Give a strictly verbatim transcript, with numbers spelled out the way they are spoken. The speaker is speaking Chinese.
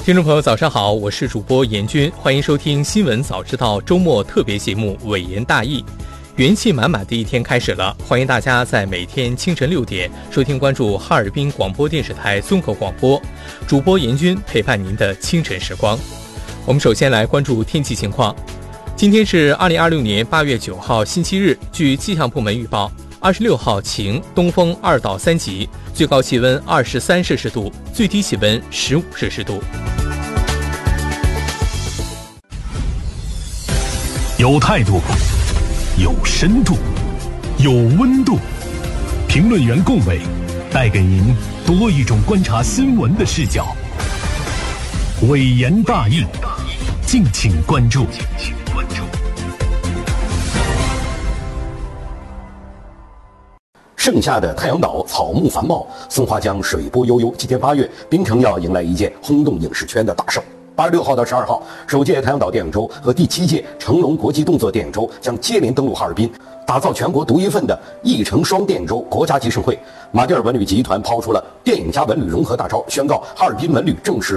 听众朋友早上好，我是主播严军，欢迎收听新闻早知道周末特别节目《伟言大义》。元气满满的一天开始了，欢迎大家在每天清晨六点收听关注哈尔滨广播电视台综合广播，主播严军陪伴您的清晨时光。我们首先来关注天气情况。今天是二零二六年八月九号星期日，据气象部门预报，二十六号晴，东风二到三级，最高气温二十三摄氏度，最低气温十五摄氏度。 有态度，有深度，有温度。评论员龚伟带给您多一种观察新闻的视角。伟言大义，敬请关注。 盛夏的太阳岛草木繁茂，松花江水波悠悠。今天八月，槟城要迎来一件轰动影视圈的大事。八月六号到十二号，首届太阳岛电影周和第七届成龙国际动作电影周将接连登陆哈尔滨，打造全国独一份的一城双电影周国家级盛会。马迭尔文旅集团抛出了电影加文旅融合大招，宣告哈尔滨文旅正式